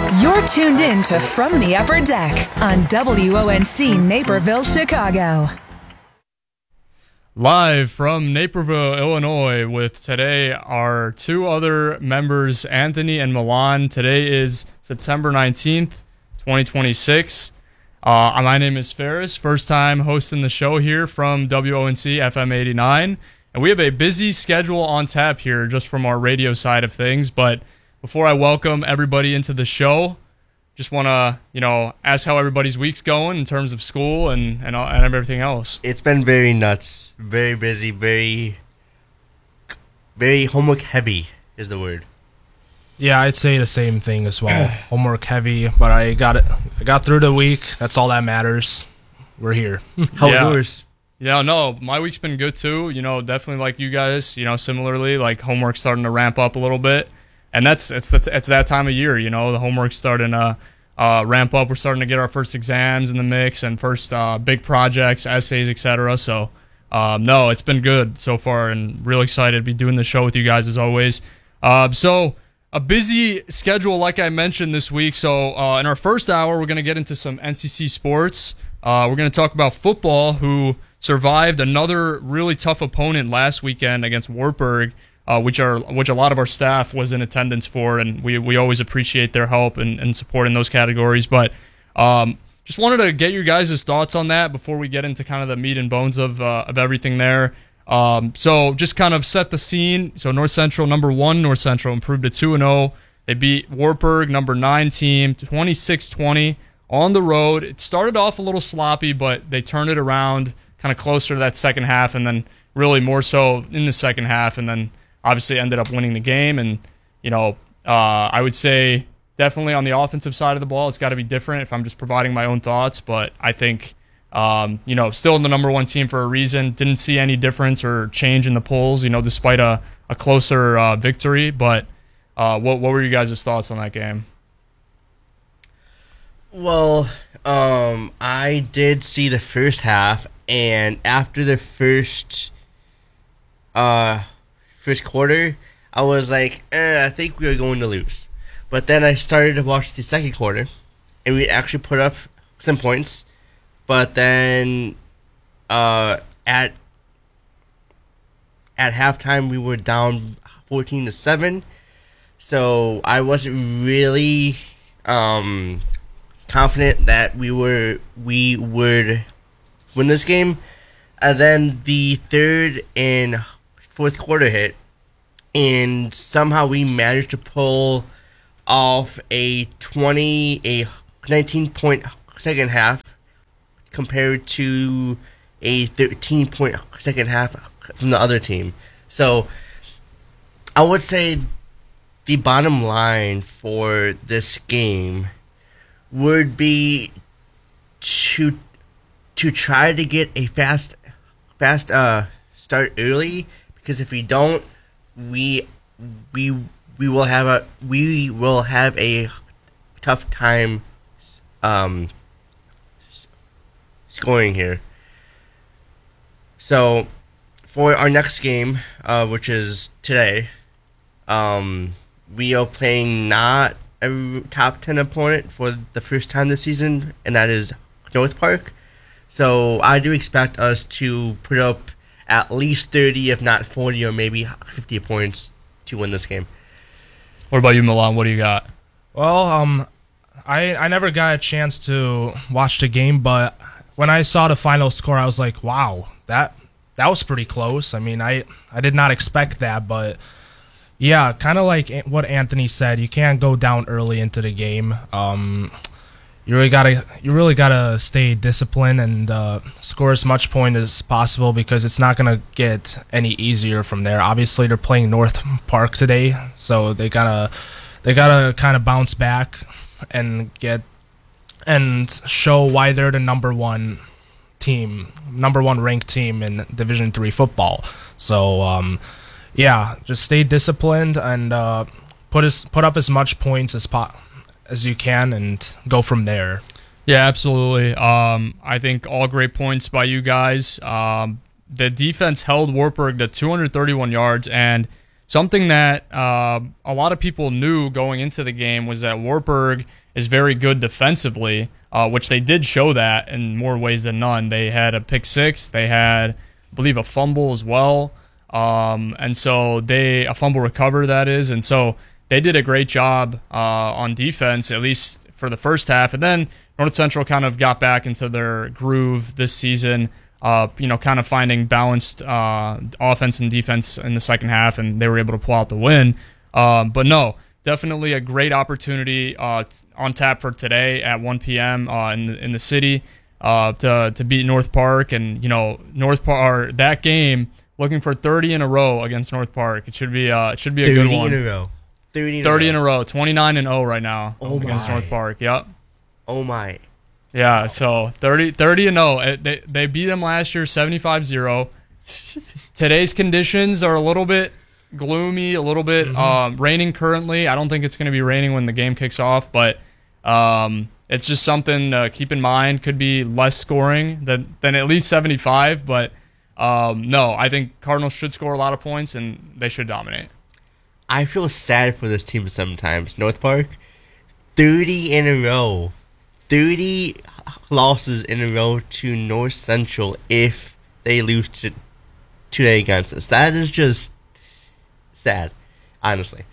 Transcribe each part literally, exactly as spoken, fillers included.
You're tuned in to From the Upper Deck on W O N C Naperville, Chicago. Live from Naperville, Illinois, with today our two other members, Anthony and Milan. Today is September nineteenth, twenty twenty-six. Uh, my name is Ferris, first time hosting the show here from W O N C F M eighty-nine. And we have a busy schedule on tap here just from our radio side of things. But before I welcome everybody into the show, just want to, you know, ask how everybody's week's going in terms of school and, and, and everything else. It's been very nuts, very busy, very, very homework heavy is the word. Yeah, I'd say the same thing as well. Homework heavy, but I got it. I got through the week. That's all that matters. We're here. How yeah. yours? Yeah, no, my week's been good too. You know, definitely like you guys. You know, similarly, like homework's starting to ramp up a little bit. And that's it's the, it's that time of year, you know. The homework's starting to uh, ramp up. We're starting to get our first exams in the mix and first uh, big projects, essays, et cetera. So, um, no, it's been good so far, and really excited to be doing the show with you guys as always. Uh, so, a busy schedule, like I mentioned this week. So, uh, in our first hour, we're going to get into some N C C sports. Uh, we're going to talk about football, who survived another really tough opponent last weekend against Wartburg. Uh, which are which a lot of our staff was in attendance for, and we we always appreciate their help and, and support in those categories. But um, just wanted to get your guys' thoughts on that before we get into kind of the meat and bones of uh, of everything there. Um, so just kind of set the scene. So North Central, number one, North Central improved to two and oh. They beat Wartburg, number nine team, twenty-six twenty on the road. It started off a little sloppy, but they turned it around kind of closer to that second half, and then really more so in the second half, and then obviously ended up winning the game. And, you know, uh, I would say definitely on the offensive side of the ball, it's got to be different if I'm just providing my own thoughts. But I think, um, you know, still the number one team for a reason. Didn't see any difference or change in the polls, you know, despite a, a closer uh, victory. But uh, what, what were you guys' thoughts on that game? Well, um, I did see the first half, and after the first... Uh, First quarter, I was like, eh, I think we are going to lose. But then I started to watch the second quarter, and we actually put up some points. But then uh, at at halftime, we were down fourteen to seven. So I wasn't really um, confident that we were we would win this game. And then the third and fourth quarter hit, and somehow we managed to pull off a twenty, a nineteen point second half compared to a thirteen point second half from the other team. So I would say the bottom line for this game would be to to try to get a fast fast uh start early. Because if we don't, we we we will have a we will have a tough time um, scoring here. So for our next game, uh, which is today, um, we are playing not a top ten opponent for the first time this season, and that is North Park. So I do expect us to put up at least thirty, if not forty, or maybe fifty points to win this game. What about you, Milan? What do you got? Well, um, I I never got a chance to watch the game, but when I saw the final score, I was like, wow, that that was pretty close. I mean, I, I did not expect that, but yeah, kind of like what Anthony said, you can't go down early into the game. Um, You really gotta, you really gotta stay disciplined and uh, score as much point as possible, because it's not gonna get any easier from there. Obviously, they're playing North Park today, so they gotta, they gotta kind of bounce back and get and show why they're the number one team, number one ranked team in Division three football. So, um, yeah, just stay disciplined and uh, put as put up as much points as possible. as you can and go from there. Yeah, absolutely. Um, I think all great points by you guys. Um, the defense held Wartburg to two hundred thirty-one yards, and something that uh, a lot of people knew going into the game was that Wartburg is very good defensively, uh, which they did show that in more ways than none. They had a pick six. They had, I believe, a fumble as well. Um, and so they, a fumble recover, that is. And so they did a great job uh, on defense, at least for the first half. And then North Central kind of got back into their groove this season, uh, you know, kind of finding balanced uh, offense and defense in the second half, and they were able to pull out the win. Um, but no, definitely a great opportunity uh, on tap for today at one p.m. Uh, in, the, in the city uh, to to beat North Park. And, you know, North Park, that game, looking for thirty in a row against North Park. It should be, uh, it should be a good one. thirty in a row. thirty in, thirty a, in row. a row. twenty-nine and oh right now oh against my. North Park. Yep. Oh, my. Yeah, so thirty, thirty and oh. It, they, they beat them last year seventy-five zero. Today's conditions are a little bit gloomy, a little bit mm-hmm. um, raining currently. I don't think it's going to be raining when the game kicks off, but um, it's just something to keep in mind. Could be less scoring than, than at least seventy-five, but um, no, I think Cardinals should score a lot of points, and they should dominate. I feel sad for this team sometimes. North Park, thirty in a row. thirty losses in a row to North Central if they lose to today against us. That is just sad, honestly.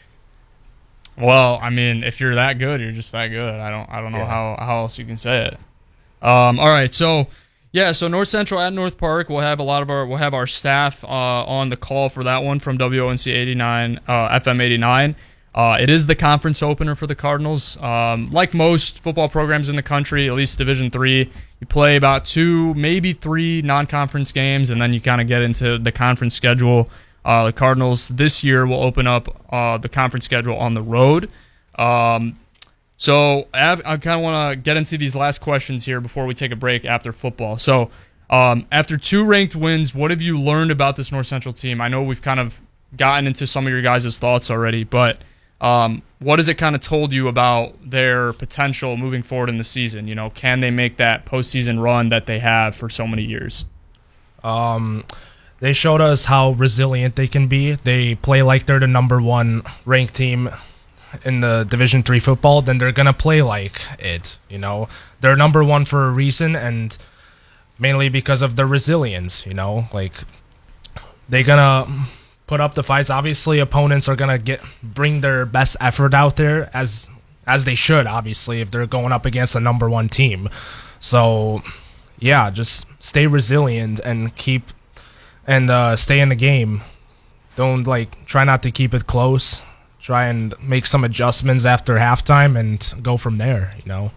Well, I mean, if you're that good, you're just that good. I don't I don't know Yeah. how, how else you can say it. Um, all right, so yeah, so North Central at North Park. We'll have a lot of our we'll have our staff uh, on the call for that one from W O N C eighty-nine uh, F M eighty-nine. Uh, it is the conference opener for the Cardinals. Um, like most football programs in the country, at least Division three, you play about two, maybe three non-conference games, and then you kind of get into the conference schedule. Uh, the Cardinals this year will open up uh, the conference schedule on the road. Um, so I, have, I kind of want to get into these last questions here before we take a break after football. So um, after two ranked wins, what have you learned about this North Central team? I know we've kind of gotten into some of your guys' thoughts already, but Um, what has it kind of told you about their potential moving forward in the season? You know, can they make that postseason run that they have for so many years? Um, they showed us how resilient they can be. They play like they're the number one ranked team in the Division three football. Then they're gonna play like it. You know, they're number one for a reason, and mainly because of their resilience. You know, like they're gonna put up the fights. Obviously, opponents are gonna get bring their best effort out there, as as they should. Obviously, if they're going up against a number one team, so yeah, just stay resilient and keep and uh, stay in the game. Don't like try not to keep it close. Try and make some adjustments after halftime and go from there. You know.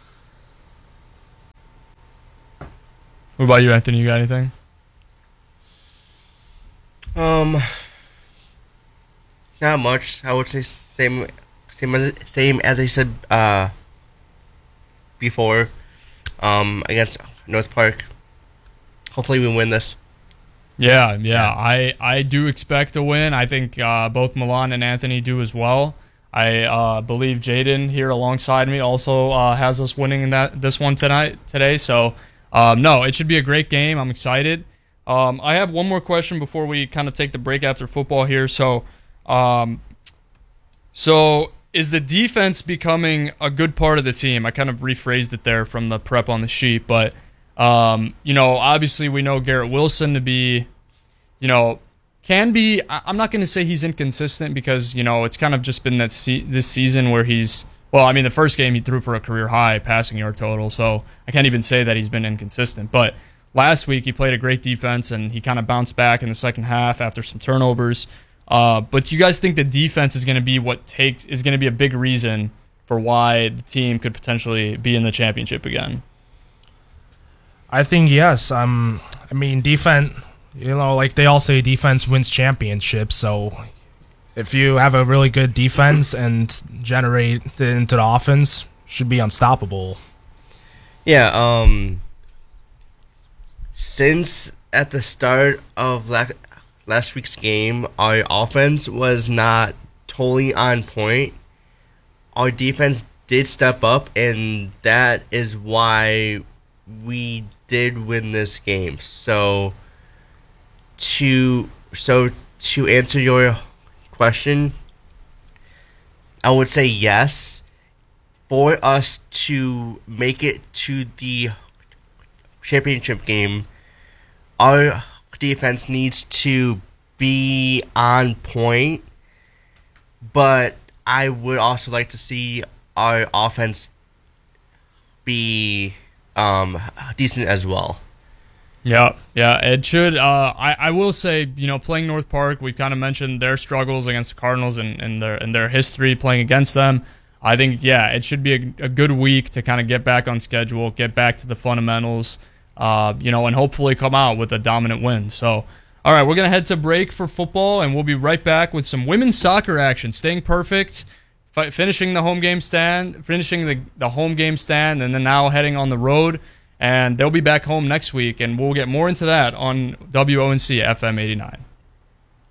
What about you, Anthony? You got anything? Um, not much. I would say same, same as same as I said uh before. Um, against North Park. Hopefully, we win this. Yeah, yeah. I, I do expect a win. I think uh, both Milan and Anthony do as well. I uh, believe Jaden here alongside me also uh, has us winning that this one tonight today. So um, no, it should be a great game. I'm excited. Um, I have one more question before we kind of take the break after football here. So, um, so is the defense becoming a good part of the team? I kind of rephrased it there from the prep on the sheet, but um, you know, obviously we know Garrett Wilson to be, you know, can be. I'm not going to say he's inconsistent because you know it's kind of just been that se- this season where he's. Well, I mean, the first game he threw for a career high passing yard total, so I can't even say that he's been inconsistent, but. Last week, he played a great defense, and he kind of bounced back in the second half after some turnovers. Uh, but do you guys think the defense is going to be what takes is going to be a big reason for why the team could potentially be in the championship again? I think yes. Um, I mean, defense. You know, like they all say, defense wins championships. So, if you have a really good defense and generate it into the offense, should be unstoppable. Yeah. Um. Since at the start of la- last week's game, our offense was not totally on point. Our defense did step up, and that is why we did win this game. So to so to answer your question, I would say yes. For us to make it to the championship game, our defense needs to be on point, but I would also like to see our offense be um, decent as well. Yeah, yeah, it should. Uh, I, I will say, you know, playing North Park, we kind of mentioned their struggles against the Cardinals and, and their and their history playing against them. I think, yeah, it should be a, a good week to kind of get back on schedule, get back to the fundamentals, uh, you know, and hopefully come out with a dominant win. So, all right, we're going to head to break for football, and we'll be right back with some women's soccer action, staying perfect, fi- finishing the home game stand, finishing the, the home game stand, and then now heading on the road. And they'll be back home next week, and we'll get more into that on W O N C F M eighty-nine.